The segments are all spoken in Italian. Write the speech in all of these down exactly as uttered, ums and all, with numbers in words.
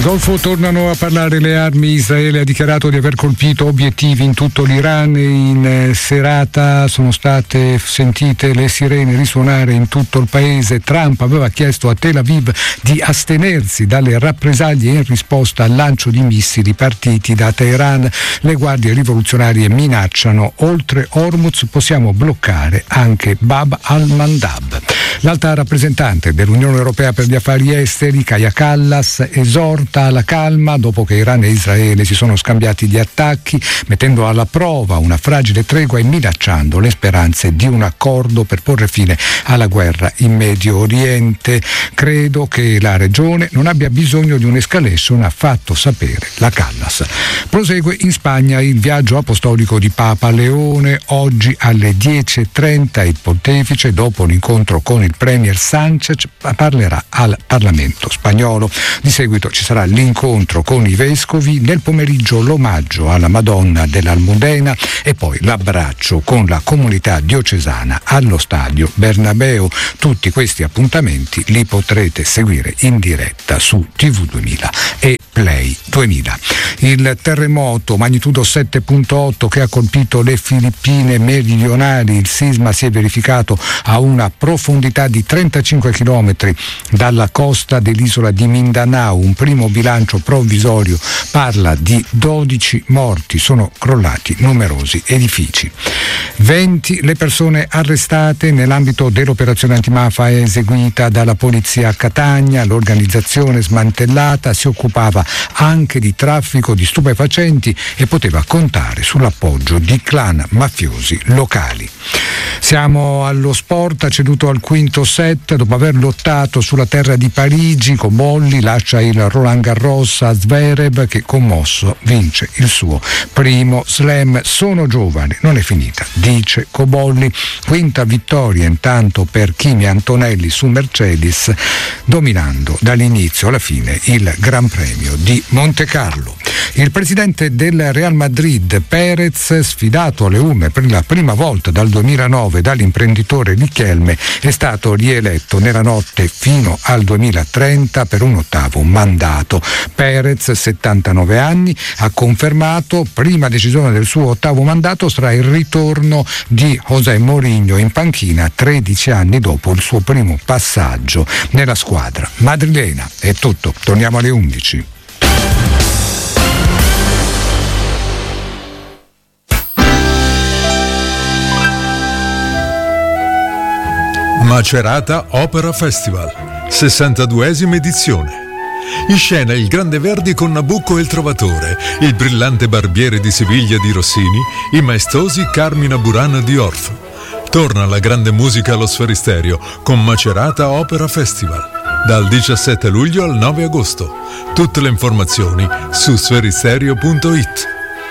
Golfo tornano a parlare le armi. Israele ha dichiarato di aver colpito obiettivi in tutto l'Iran. In serata sono state sentite le sirene risuonare in tutto il paese. Trump aveva chiesto a Tel Aviv di astenersi dalle rappresaglie in risposta al lancio di missili partiti da Teheran. Le guardie rivoluzionarie minacciano: oltre Hormuz possiamo bloccare anche Bab al-Mandab. L'alta rappresentante dell'Unione Europea per gli affari esteri, Kaja Kallas, esorta alla calma dopo che Iran e Israele si sono scambiati gli attacchi, mettendo alla prova una fragile tregua e minacciando le speranze di un accordo per porre fine alla guerra in Medio Oriente. Credo che la regione non abbia bisogno di un'escalation, ha fatto sapere la Callas. Prosegue in Spagna il viaggio apostolico di Papa Leone. Oggi alle dieci e trenta il pontefice, dopo l'incontro con il premier Sánchez, parlerà al Parlamento spagnolo. Di seguito ci sarà l'incontro con i vescovi, nel pomeriggio l'omaggio alla Madonna dell'Almudena e poi l'abbraccio con la comunità diocesana allo stadio Bernabeu. Tutti questi appuntamenti li potrete seguire in diretta su tivù duemila e Play duemila. Il terremoto magnitudo sette virgola otto che ha colpito le Filippine meridionali, il sisma si è verificato a una profondità di trentacinque chilometri dalla costa dell'isola di Mindanao. Un primo bilancio provvisorio parla di dodici morti, sono crollati numerosi edifici. venti le persone arrestate nell'ambito dell'operazione antimafia eseguita dalla polizia a Catania. L'organizzazione smantellata si occupava anche di traffico di stupefacenti e poteva contare sull'appoggio di clan mafiosi locali. Siamo allo sport, ha ceduto al quinto set dopo aver lottato sulla terra di Parigi. Cobolli lascia il Roland Garros a Zverev, che commosso vince il suo primo slam. Sono giovane, non è finita, dice Cobolli. Quinta vittoria intanto per Kimi Antonelli su Mercedes, dominando dall'inizio alla fine il Gran Premio di Montecarlo. Il presidente del Real Madrid, Pérez, sfidato alle urne per la prima volta dal duemilanove dall'imprenditore Richelme, è stato rieletto nella notte fino al duemilatrenta per un ottavo mandato. Pérez, settantanove anni, ha confermato: prima decisione del suo ottavo mandato sarà il ritorno di José Mourinho in panchina tredici anni dopo il suo primo passaggio nella squadra madrilena. È tutto, torniamo alle undici. Macerata Opera Festival, sessantaduesima edizione. In scena il Grande Verdi con Nabucco e il Trovatore, il brillante Barbiere di Siviglia di Rossini, i maestosi Carmina Burana di Orff. Torna la grande musica allo Sferisterio con Macerata Opera Festival, dal diciassette luglio al nove agosto. Tutte le informazioni su sferisterio punto it.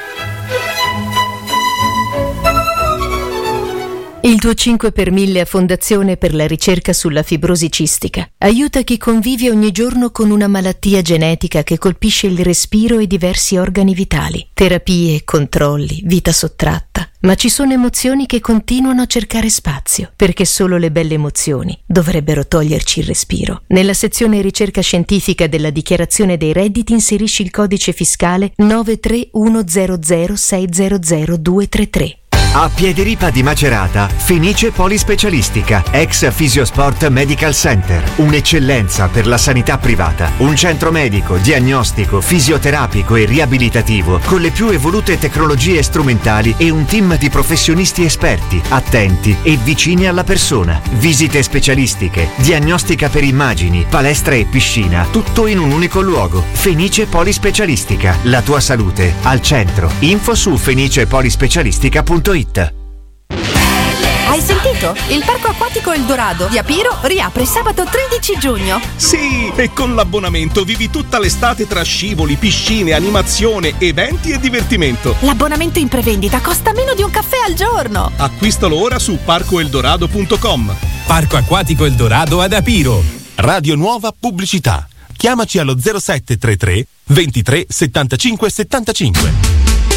Il tuo cinque per mille a Fondazione per la ricerca sulla fibrosi cistica aiuta chi convive ogni giorno con una malattia genetica che colpisce il respiro e diversi organi vitali. Terapie, controlli, vita sottratta. Ma ci sono emozioni che continuano a cercare spazio, perché solo le belle emozioni dovrebbero toglierci il respiro. Nella sezione ricerca scientifica della dichiarazione dei redditi inserisci il codice fiscale nove tre uno zero zero sei zero zero due tre tre. A Piediripa di Macerata, Fenice Polispecialistica, ex Fisiosport Medical Center. Un'eccellenza per la sanità privata. Un centro medico, diagnostico, fisioterapico e riabilitativo con le più evolute tecnologie strumentali e un team di professionisti esperti, attenti e vicini alla persona. Visite specialistiche, diagnostica per immagini, palestra e piscina, tutto in un unico luogo. Fenice Polispecialistica, la tua salute al centro. Info su fenice polispecialistica punto it. Hai sentito? Il parco acquatico Eldorado di Apiro riapre sabato tredici giugno. Sì, e con l'abbonamento vivi tutta l'estate tra scivoli, piscine, animazione, eventi e divertimento. L'abbonamento in prevendita costa meno di un caffè al giorno. Acquistalo ora su parco eldorado punto com. Parco acquatico Eldorado ad Apiro. Radio Nuova Pubblicità. Chiamaci allo zero sette tre tre ventitré settantacinque settantacinque.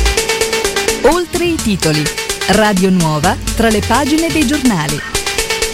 Oltre i titoli. Radio Nuova tra le pagine dei giornali.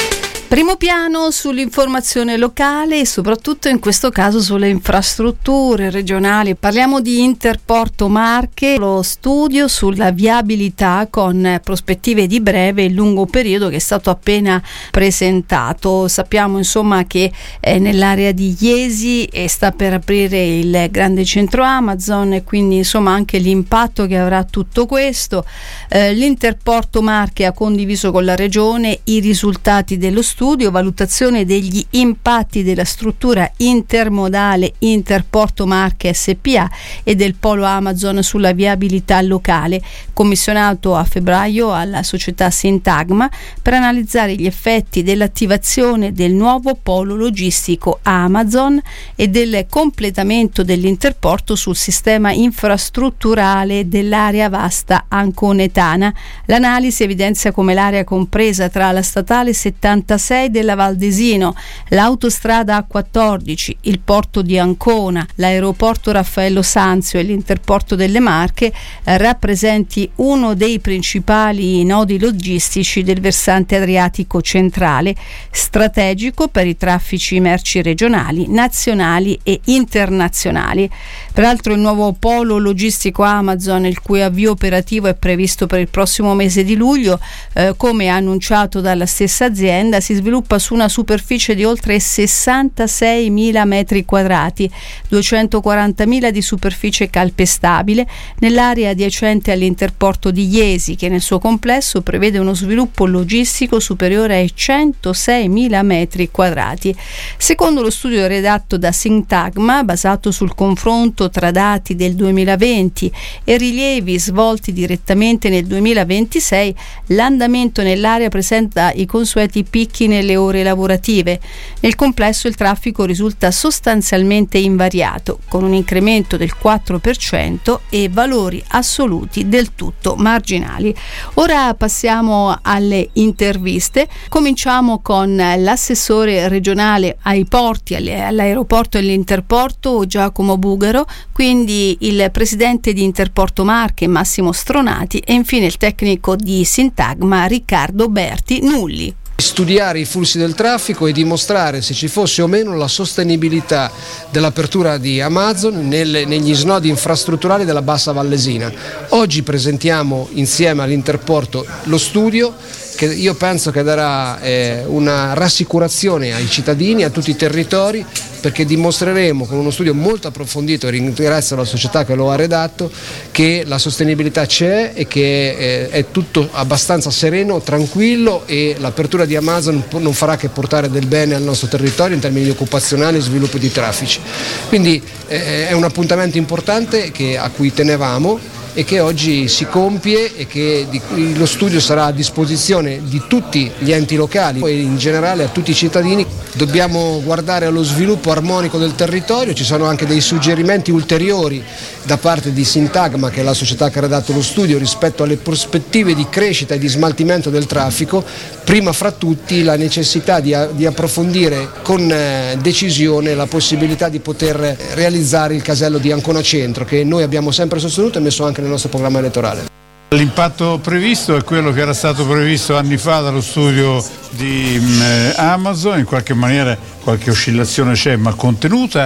Primo piano sull'informazione locale e soprattutto in questo caso sulle infrastrutture regionali. Parliamo di Interporto Marche, lo studio sulla viabilità con prospettive di breve e lungo periodo che è stato appena presentato. Sappiamo insomma che eh, nell'area di Iesi eh, sta per aprire il grande centro Amazon e quindi insomma anche l'impatto che avrà tutto questo. Eh, L'Interporto Marche ha condiviso con la regione i risultati dello studio. Studio, valutazione degli impatti della struttura intermodale Interporto Marche S P A e del polo Amazon sulla viabilità locale, commissionato a febbraio alla società Sintagma per analizzare gli effetti dell'attivazione del nuovo polo logistico Amazon e del completamento dell'interporto sul sistema infrastrutturale dell'area vasta anconetana. L'analisi evidenzia come l'area compresa tra la statale settantasei della Valdesino, l'autostrada A quattordici, il porto di Ancona, l'aeroporto Raffaello Sanzio e l'interporto delle Marche eh, rappresenti uno dei principali nodi logistici del versante adriatico centrale, strategico per i traffici merci regionali, nazionali e internazionali. Peraltro il nuovo polo logistico Amazon, il cui avvio operativo è previsto per il prossimo mese di luglio, eh, come annunciato dalla stessa azienda, si sviluppa su una superficie di oltre sessantaseimila metri quadrati, duecentoquarantamila di superficie calpestabile, nell'area adiacente all'interporto di Iesi, che nel suo complesso prevede uno sviluppo logistico superiore ai centoseimila metri quadrati. Secondo lo studio redatto da Sintagma, basato sul confronto tra dati del duemilaventi e rilievi svolti direttamente nel duemilaventisei, l'andamento nell'area presenta i consueti picchi nelle ore lavorative. Nel complesso il traffico risulta sostanzialmente invariato, con un incremento del quattro per cento e valori assoluti del tutto marginali. Ora passiamo alle interviste. Cominciamo con l'assessore regionale ai porti, all'aeroporto e all'interporto Giacomo Bugaro, quindi il presidente di Interporto Marche Massimo Stronati e infine il tecnico di Sintagma Riccardo Berti Nulli. Studiare i flussi del traffico e dimostrare se ci fosse o meno la sostenibilità dell'apertura di Amazon nel, negli snodi infrastrutturali della Bassa Vallesina. Oggi presentiamo insieme all'Interporto lo studio che io penso che darà eh, una rassicurazione ai cittadini, a tutti i territori, perché dimostreremo con uno studio molto approfondito, e ringrazio la società che lo ha redatto, che la sostenibilità c'è e che eh, è tutto abbastanza sereno, tranquillo e l'apertura di Amazon non farà che portare del bene al nostro territorio in termini occupazionali e sviluppo di traffici. Quindi eh, è un appuntamento importante che, a cui tenevamo e che oggi si compie e che di, lo studio sarà a disposizione di tutti gli enti locali e in generale a tutti i cittadini. Dobbiamo guardare allo sviluppo armonico del territorio, ci sono anche dei suggerimenti ulteriori da parte di Sintagma, che è la società che ha redatto lo studio, rispetto alle prospettive di crescita e di smaltimento del traffico, prima fra tutti la necessità di, di approfondire con eh, decisione la possibilità di poter realizzare il casello di Ancona Centro, che noi abbiamo sempre sostenuto e messo anche nel nostro programma elettorale. L'impatto previsto è quello che era stato previsto anni fa dallo studio di eh, Amazon, in qualche maniera qualche oscillazione c'è ma contenuta,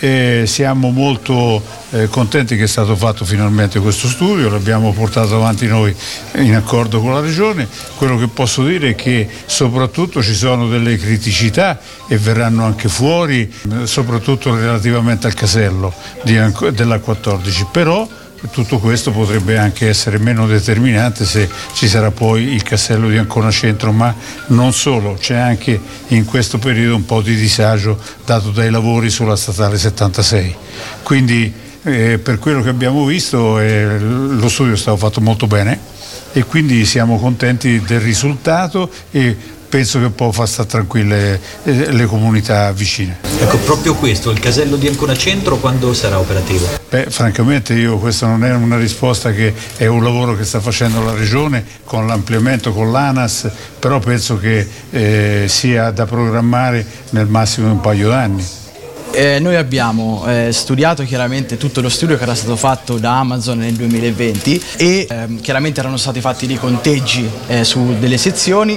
e siamo molto eh, contenti che è stato fatto finalmente questo studio, l'abbiamo portato avanti noi in accordo con la Regione. Quello che posso dire è che soprattutto ci sono delle criticità e verranno anche fuori, eh, soprattutto relativamente al casello di, dell'A quattordici, però tutto questo potrebbe anche essere meno determinante se ci sarà poi il casello di Ancona Centro, ma non solo, c'è anche in questo periodo un po' di disagio dato dai lavori sulla statale settantasei. Quindi eh, per quello che abbiamo visto eh, lo studio è stato fatto molto bene e quindi siamo contenti del risultato e penso che può far stare tranquille eh, le comunità vicine. Ecco, proprio questo, il casello di Ancona Centro quando sarà operativo? Beh, francamente io questa non è una risposta, che è un lavoro che sta facendo la Regione con l'ampliamento, con l'ANAS, però penso che eh, sia da programmare nel massimo un paio d'anni. Eh, noi abbiamo eh, studiato chiaramente tutto lo studio che era stato fatto da Amazon nel duemilaventi e eh, chiaramente erano stati fatti dei conteggi eh, su delle sezioni.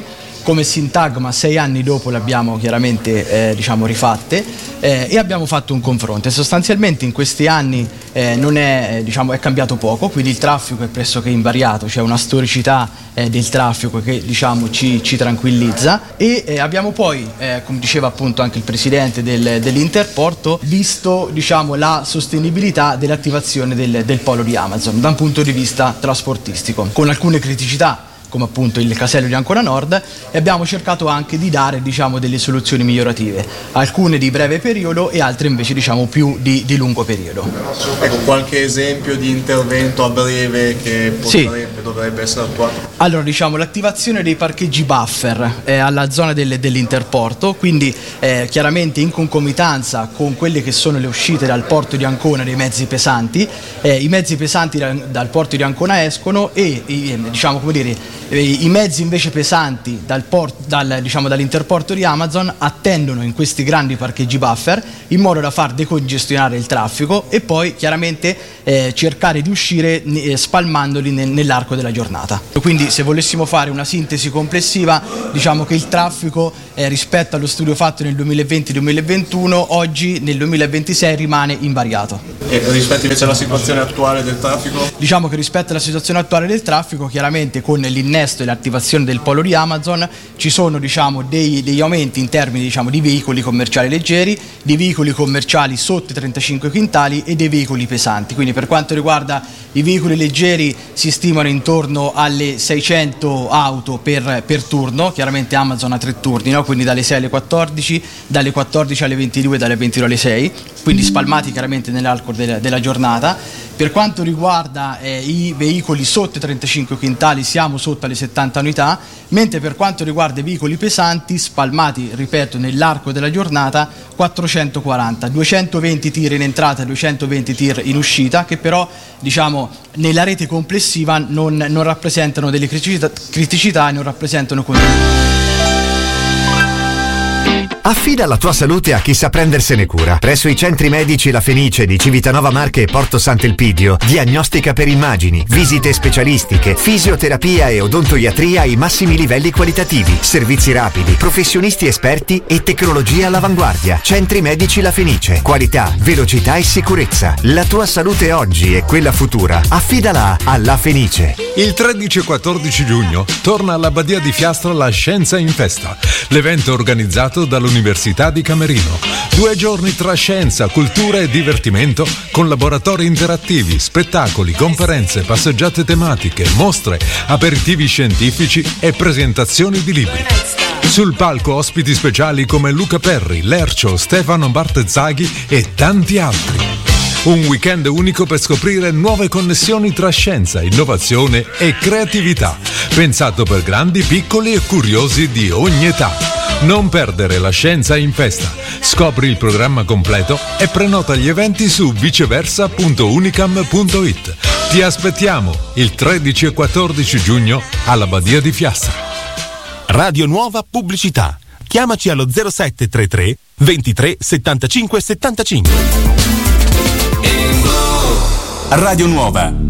come sintagma sei anni dopo le abbiamo chiaramente eh, diciamo rifatte eh, e abbiamo fatto un confronto e sostanzialmente in questi anni eh, non è, diciamo, è cambiato poco, quindi il traffico è pressoché invariato, c'è una storicità eh, del traffico che diciamo ci, ci tranquillizza e eh, abbiamo poi eh, come diceva appunto anche il presidente del, dell'Interporto visto diciamo la sostenibilità dell'attivazione del, del polo di Amazon da un punto di vista trasportistico con alcune criticità come appunto il casello di Ancona Nord e abbiamo cercato anche di dare diciamo delle soluzioni migliorative, alcune di breve periodo e altre invece diciamo più di, di lungo periodo. Ecco, qualche esempio di intervento a breve che potrebbe, sì. dovrebbe essere attuato? Allora diciamo l'attivazione dei parcheggi buffer eh, alla zona del, dell'Interporto, quindi eh, chiaramente in concomitanza con quelle che sono le uscite dal porto di Ancona dei mezzi pesanti, eh, i mezzi pesanti da, dal porto di Ancona escono e i, diciamo come dire i mezzi invece pesanti dal port, dal, diciamo, dall'Interporto di Amazon attendono in questi grandi parcheggi buffer in modo da far decongestionare il traffico e poi chiaramente eh, cercare di uscire eh, spalmandoli nel, nell'arco della giornata. Quindi se volessimo fare una sintesi complessiva diciamo che il traffico eh, rispetto allo studio fatto nel duemilaventi duemilaventuno oggi nel duemilaventisei rimane invariato. E rispetto invece alla situazione attuale del traffico? Diciamo che rispetto alla situazione attuale del traffico chiaramente con l'innesto e l'attivazione del polo di Amazon ci sono diciamo dei, degli aumenti in termini diciamo di veicoli commerciali leggeri, di veicoli commerciali sotto i trentacinque quintali e dei veicoli pesanti. Quindi per quanto riguarda i veicoli leggeri si stimano intorno alle seicento auto per, per turno, chiaramente Amazon ha tre turni, no? Quindi dalle sei alle quattordici, dalle quattordici alle ventidue, dalle ventidue alle sei, quindi spalmati chiaramente nell'arco della, della giornata. Per quanto riguarda eh, i veicoli sotto i trentacinque quintali siamo sotto alle settanta unità, mentre per quanto riguarda i veicoli pesanti spalmati, ripeto, nell'arco della giornata quattrocentoquaranta, duecentoventi tir in entrata e duecentoventi tir in uscita che però diciamo nella rete complessiva non, non rappresentano delle criticità, criticità e non rappresentano contenuti. Affida la tua salute a chi sa prendersene cura. Presso i centri medici La Fenice di Civitanova Marche e Porto Sant'Elpidio, diagnostica per immagini, visite specialistiche, fisioterapia e odontoiatria ai massimi livelli qualitativi, servizi rapidi, professionisti esperti e tecnologia all'avanguardia. Centri medici La Fenice, qualità, velocità e sicurezza. La tua salute oggi e quella futura. Affidala a La Fenice. Il tredici e quattordici giugno torna alla Badia di Fiastra la Scienza in Festa, l'evento organizzato dall'Università Università di Camerino. Due giorni tra scienza, cultura e divertimento con laboratori interattivi, spettacoli, conferenze, passeggiate tematiche, mostre, aperitivi scientifici e presentazioni di libri. Sul palco ospiti speciali come Luca Perri, Lercio, Stefano Bartezzaghi e tanti altri. Un weekend unico per scoprire nuove connessioni tra scienza, innovazione e creatività, pensato per grandi, piccoli e curiosi di ogni età. Non perdere la Scienza in Festa. Scopri il programma completo e prenota gli eventi su viceversa punto unicam punto it. Ti aspettiamo il tredici e quattordici giugno alla Badia di Fiastra. Radio Nuova Pubblicità. Chiamaci allo zero sette tre tre ventitré settantacinque settantacinque. Radio Nuova.